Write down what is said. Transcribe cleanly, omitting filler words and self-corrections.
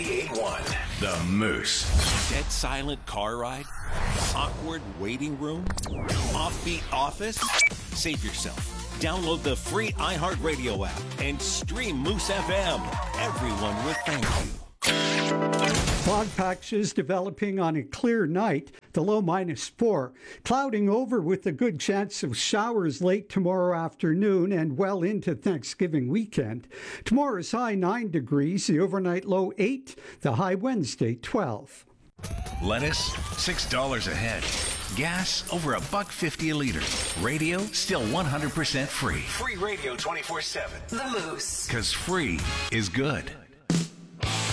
98.1 The Moose. Dead silent car ride? Awkward waiting room? Offbeat office? Save yourself. Download the free iHeartRadio app and stream Moose FM. Everyone will thank you. Fog patches developing on a clear night, the low -4. Clouding over with a good chance of showers late tomorrow afternoon and well into Thanksgiving weekend. Tomorrow's high 9 degrees, the overnight low 8, the high Wednesday 12. Lettuce, $6 a head. Gas, over $1.50 a liter. Radio, still 100% free. Free radio 24/7. The Moose. 'Cause free is good.